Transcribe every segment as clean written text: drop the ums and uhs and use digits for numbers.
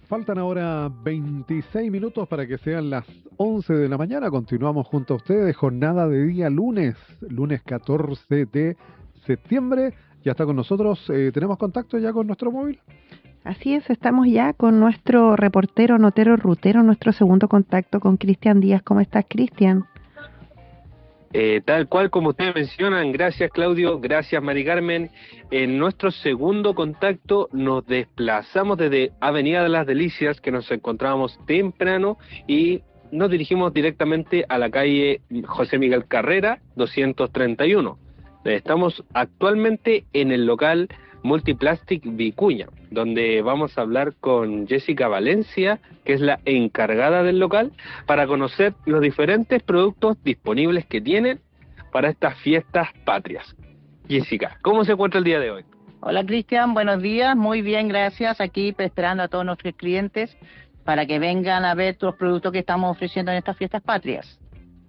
Faltan ahora 26 minutos para que sean las 11 de la mañana. Continuamos junto a ustedes, jornada de día lunes 14 de septiembre. Ya está con nosotros, ¿tenemos contacto ya con nuestro móvil? Así es, estamos ya con nuestro reportero, notero, rutero, nuestro segundo contacto con Cristian Díaz. ¿Cómo estás, Cristian? Tal cual como ustedes mencionan, gracias Claudio, gracias Mari Carmen. En nuestro segundo contacto nos desplazamos desde Avenida de las Delicias, que nos encontrábamos temprano, y nos dirigimos directamente a la calle José Miguel Carrera 231. Estamos actualmente en el local Multiplastic Vicuña, donde vamos a hablar con Jessica Valencia, que es la encargada del local, para conocer los diferentes productos disponibles que tienen para estas fiestas patrias. Jessica, ¿cómo se encuentra el día de hoy? Hola Cristian, buenos días, muy bien, gracias. Aquí esperando a todos nuestros clientes para que vengan a ver los productos que estamos ofreciendo en estas fiestas patrias.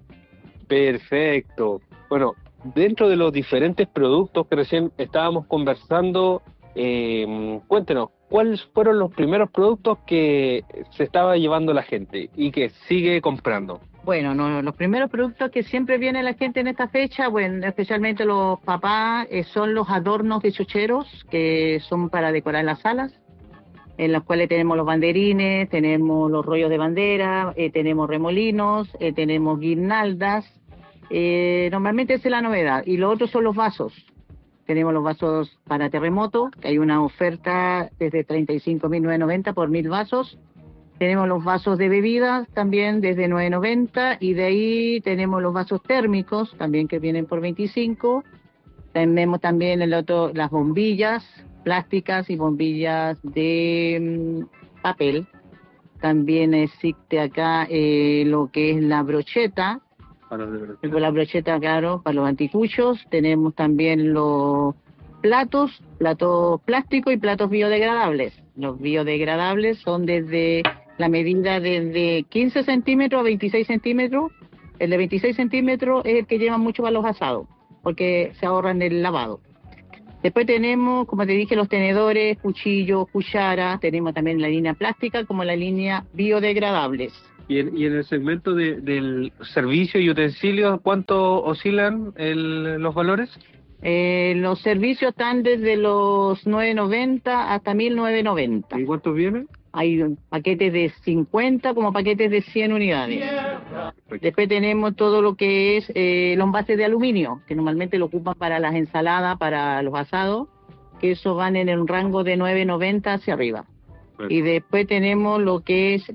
Perfecto. Bueno, dentro de los diferentes productos que recién estábamos conversando, cuéntenos, ¿cuáles fueron los primeros productos que se estaba llevando la gente y que sigue comprando? Bueno, los primeros productos que siempre viene la gente en esta fecha, bueno, especialmente los papás, son los adornos de chocheros, que son para decorar las salas, en los cuales tenemos los banderines, tenemos los rollos de bandera, tenemos remolinos, tenemos guirnaldas. Normalmente esa es la novedad. Y lo otro son los vasos. Tenemos los vasos para terremoto, que hay una oferta desde 35.990 por 1.000 vasos. Tenemos los vasos de bebidas también desde 990, y de ahí tenemos los vasos térmicos también que vienen por 25. Tenemos también las bombillas plásticas y bombillas de papel. También existe acá lo que es la brocheta. La brocheta, claro, para los anticuchos. Tenemos también los platos plásticos y platos biodegradables. Los biodegradables son desde la medida desde 15 centímetros a 26 centímetros. El de 26 centímetros es el que lleva mucho para los asados, porque se ahorran el lavado. Después tenemos, como te dije, los tenedores, cuchillos, cucharas. Tenemos también la línea plástica como la línea biodegradables. Y en el segmento del servicio y utensilios, ¿cuánto oscilan los valores? Los servicios están desde los 990 hasta 1990. ¿Y cuántos vienen? Hay paquetes de 50 como paquetes de 100 unidades. Después tenemos todo lo que es los envases de aluminio, que normalmente lo ocupan para las ensaladas, para los asados, que eso van en un rango de 990 hacia arriba. Perfecto. Y después tenemos lo que es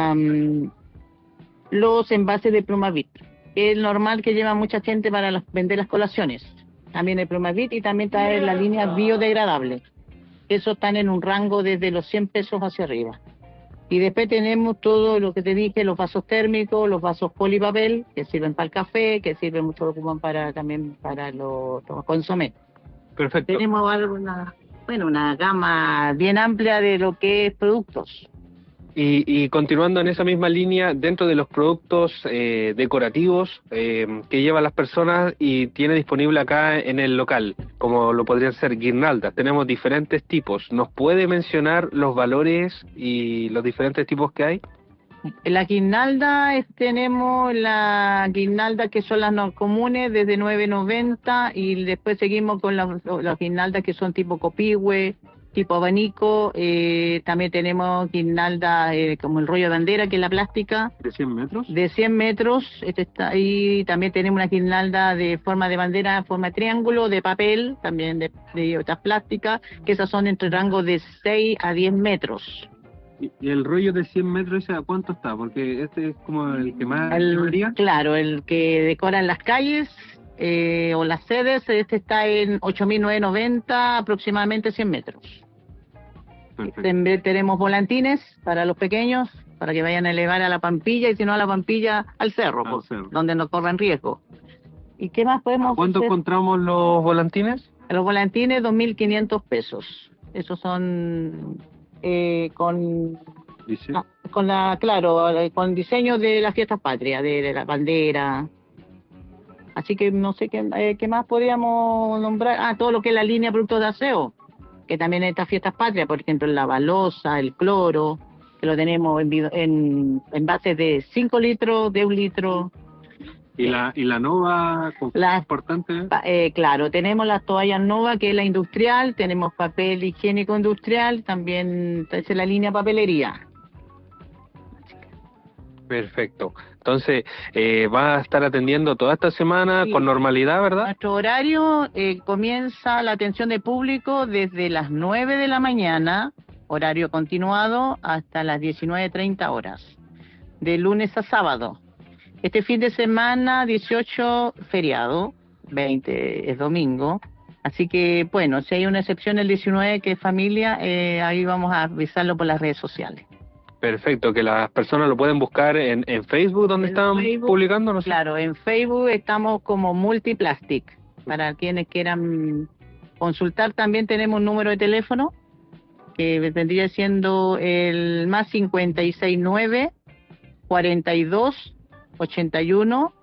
los envases de Plumavit. Es normal que lleva mucha gente para vender las colaciones. También el Plumavit, y también está en la línea biodegradable. Eso están en un rango desde los 100 pesos hacia arriba. Y después tenemos todo lo que te dije, los vasos térmicos, los vasos polipapel, que sirven para el café, que sirven mucho, lo ocupan también para los consomé. Perfecto. Tenemos una gama bien amplia de lo que es productos. Y continuando en esa misma línea, dentro de los productos decorativos que llevan las personas y tiene disponible acá en el local, como lo podrían ser guirnaldas, tenemos diferentes tipos. ¿Nos puede mencionar los valores y los diferentes tipos que hay? La guirnalda, tenemos la guirnalda que son las no comunes desde 990, y después seguimos con las guirnaldas que son tipo copihue, tipo abanico. También tenemos guirnalda como el rollo de bandera, que es la plástica. ¿De 100 metros? De 100 metros. Está ahí. También tenemos una guirnalda de forma de bandera, forma de triángulo, de papel, también de otras plásticas, que esas son entre rangos de 6 a 10 metros. ¿Y el rollo de 100 metros ese a cuánto está? Porque este es como el que más... Claro, el que decora en las calles o las sedes, este está en 8.990, aproximadamente 100 metros. Perfecto. Tenemos volantines para los pequeños, para que vayan a elevar a la Pampilla, y si no a la Pampilla, al cerro, donde no corran riesgo. ¿Y qué más podemos ¿Cuánto hacer? encontramos los volantines? Los volantines, 2.500 pesos. Esos son con diseño de las fiestas patrias, de la bandera. Así que no sé qué más podríamos nombrar. Todo lo que es la línea de productos de aseo, que también en estas fiestas patrias, por ejemplo, la balosa, el cloro, que lo tenemos en envases de 5 litros, de 1 litro. ¿Y la Nova, importante? Claro, tenemos las toallas Nova, que es la industrial, tenemos papel higiénico industrial, también es la línea papelería. Perfecto. Entonces, va a estar atendiendo toda esta semana con normalidad, ¿verdad? Nuestro horario comienza la atención de público desde las 9 de la mañana, horario continuado, hasta las 19:30 horas, de lunes a sábado. Este fin de semana, 18 feriado, 20 es domingo, así que, bueno, si hay una excepción el 19 que es familia, ahí vamos a avisarlo por las redes sociales. Perfecto, que las personas lo pueden buscar en Facebook, donde están publicando, ¿no sé? Claro, en Facebook estamos como Multiplastic. Para quienes quieran consultar, también tenemos un número de teléfono que vendría siendo el más 569 42 81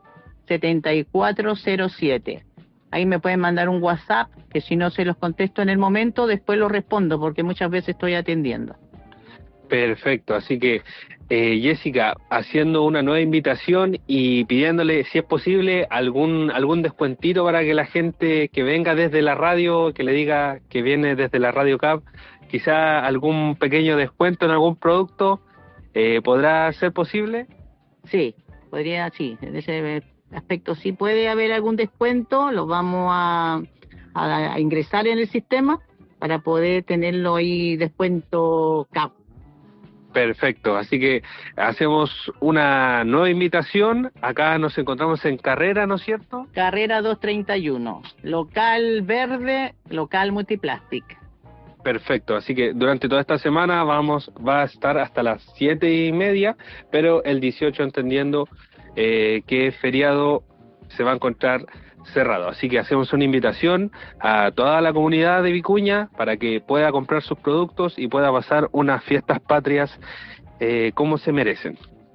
7407. Ahí me pueden mandar un WhatsApp, que si no se los contesto en el momento, después los respondo, porque muchas veces estoy atendiendo. Perfecto, así que Jessica, haciendo una nueva invitación y pidiéndole, si es posible, algún descuentito para que la gente que venga desde la radio, que le diga que viene desde la Radio CAP, quizá algún pequeño descuento en algún producto, ¿podrá ser posible? Sí, sí, en ese aspecto sí puede haber algún descuento, lo vamos a ingresar en el sistema para poder tenerlo ahí, descuento CAP. Perfecto, así que hacemos una nueva invitación. Acá nos encontramos en Carrera, ¿no es cierto? Carrera 231, local verde, local Multiplastic. Perfecto, así que durante toda esta semana va a estar hasta las 7:30, pero el 18, entendiendo que es feriado, se va a encontrar cerrado. Así que hacemos una invitación a toda la comunidad de Vicuña para que pueda comprar sus productos y pueda pasar unas fiestas patrias como se merecen.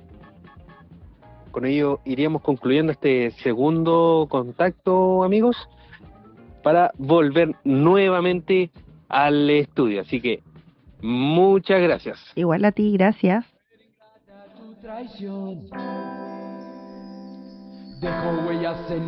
Con ello iríamos concluyendo este segundo contacto, amigos, para volver nuevamente al estudio. Así que muchas gracias. Igual a ti, gracias. Dejó huellas en